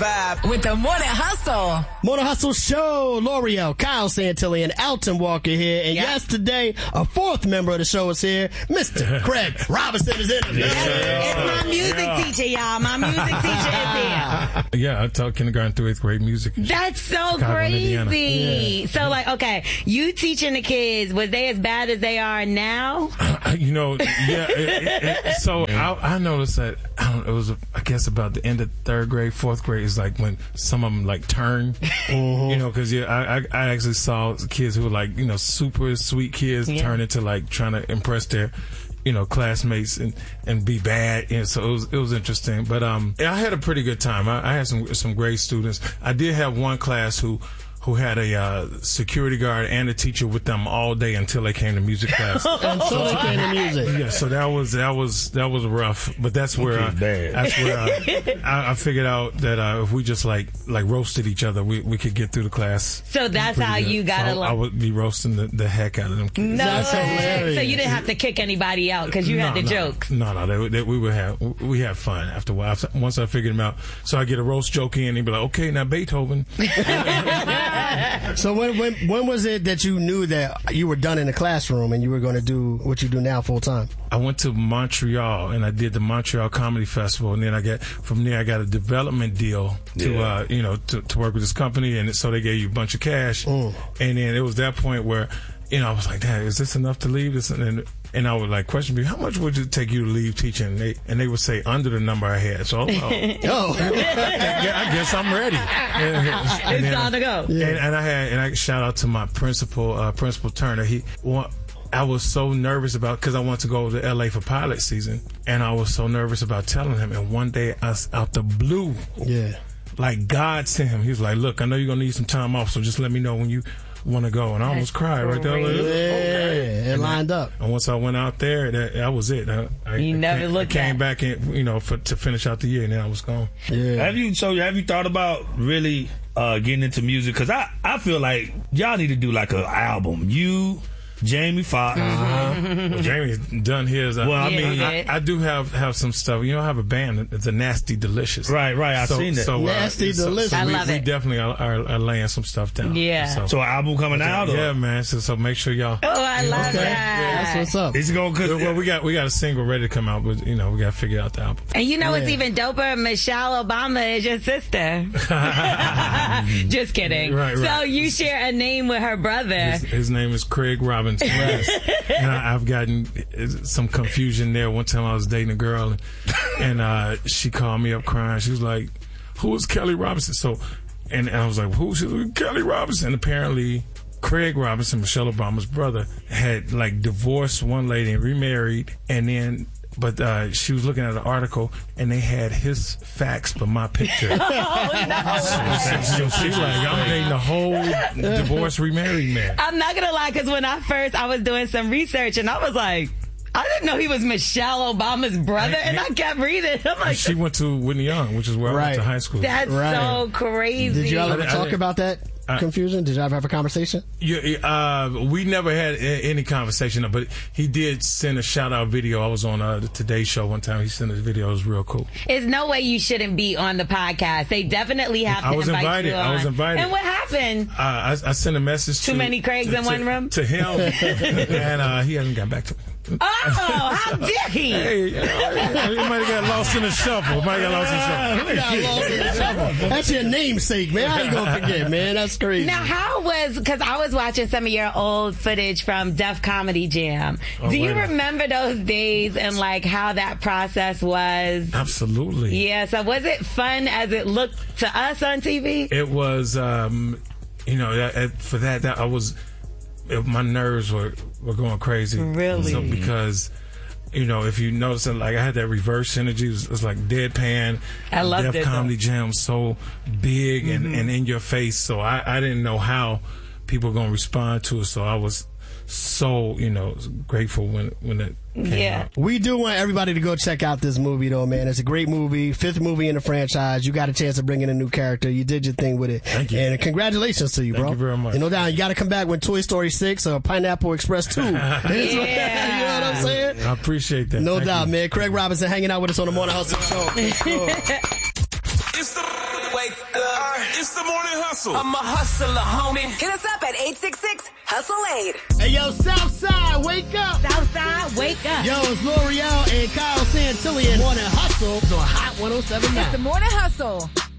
vibe. With the Morning Hustle. Morning Hustle Show. L'Oreal, Kyle Santilli, and Alton Walker here. And yesterday, a fourth member of the show is here. Mr. Craig Robinson is in the It's my music teacher, y'all. My music teacher is here. Yeah, I taught kindergarten through 8th grade music. That's so Chicago, crazy. Indiana. So, like, okay, you teaching the kids, was they as bad as they are now? You know, yeah. So I noticed that, it was, I guess, about the end of 3rd grade, 4th grade is like when some of them like turn, you know, because I actually saw kids who were like, you know, super sweet kids turn into like trying to impress their, you know, classmates and be bad. And so it was interesting. But I had a pretty good time. I had some great students. I did have one class who had a security guard and a teacher with them all day until they came to music class. Until they came to music. Yeah, so that was rough. But that's where I figured out that if we just like roasted each other, we could get through the class. So that's how you got along. I would be roasting the heck out of them kids. No, that's hilarious. So you didn't have to kick anybody out because you had the jokes. No, we had fun after a while. Once I figured them out, so I get a roast joke in, and he'd be like, "Okay, now Beethoven." So when was it that you knew that you were done in the classroom and you were going to do what you do now full time? I went to Montreal and I did the Montreal Comedy Festival, and then I got a development deal to work with this company, and so they gave you a bunch of cash, and then it was that point where, you know, I was like, "Dad, is this enough to leave this?" And I would like question me, "How much would it take you to leave teaching?" And they would say under the number I had. So I guess I'm ready. It's time to go. And I shout out to my principal Turner. I was so nervous because I wanted to go to LA for pilot season, and I was so nervous about telling him. And one day, out the blue, like God sent him. He was like, "Look, I know you're gonna need some time off, so just let me know when you want to go." And I almost cried right there. It lined up. And once I went out there, that was it. I came back and, you know, to finish out the year, and then I was gone. Yeah. Have you thought about really getting into music? Because I feel like y'all need to do like an album. You, Jamie Foxx. Well, Jamie's done his. I do have some stuff. You know, I have a band, the Nasty Delicious. Right. I've seen that. Nasty Delicious. I love it. We definitely are laying some stuff down. Yeah. So an album coming out? Yeah, man. So make sure y'all. Oh, I love that. That's what's up. Is it going good? Well, we got a single ready to come out, but, you know, we got to figure out the album. And you know what's even doper? Michelle Obama is your sister. Just kidding. Right. So you share a name with her brother. His name is Craig Robinson. And I've gotten some confusion there. One time I was dating a girl, and she called me up crying. She was like, "Who is Kelly Robinson?" So, and I was like, "Who's Kelly Robinson?" And apparently, Craig Robinson, Michelle Obama's brother, had like divorced one lady and remarried, and then. But she was looking at an article, and they had his fax but my picture. Oh, no. So she's like, "I'm dating a whole divorced, remarried man." I'm not going to lie, because when I was doing some research, and I was like, I didn't know he was Michelle Obama's brother, and I kept reading. I'm like, she went to Whitney Young, which is where I went to high school. That's so crazy. Did you ever talk about that confusion? Did you ever have a conversation? We never had any conversation, but he did send a shout-out video. I was on the Today Show one time. He sent a video. It was real cool. There's no way you shouldn't be on the podcast. They definitely have to invite you on. I was invited. And what happened? I sent a message Too many Craigs in one room? To him, and he hasn't got back to me. Oh, how dare he? Hey, he might have got lost in the shuffle. That's your namesake, man. How you gonna forget, man? That's crazy. Now, because I was watching some of your old footage from Def Comedy Jam. Do you remember those days and like how that process was? Absolutely. Yeah, so was it fun as it looked to us on TV? It was, for that I was... My nerves were going crazy. Really? So because, you know, if you notice, like I had that reverse energy. It was like deadpan. I loved it. Def Comedy Jam so big and in your face. So I didn't know how people were going to respond to it. So I was so, grateful when it came out. We do want everybody to go check out this movie, though, man. It's a great movie. 5th movie in the franchise. You got a chance to bring in a new character. You did your thing with it. Thank you. And congratulations to you, bro. Thank you very much. No doubt. You got to come back when Toy Story 6 or Pineapple Express 2. You know what I'm saying? I appreciate that. No doubt, man. Craig Robinson hanging out with us on the Morning Hustle Show. It's the way wake up. It's the morning hustle. I'm a hustler, homie. Hit us up at 866-HUSTLE-8. Hey, yo, Southside, wake up. Southside, wake up. Yo, it's L'Oreal and Kyle Santilli and Morning Hustle on Hot 107.9. It's the Morning Hustle.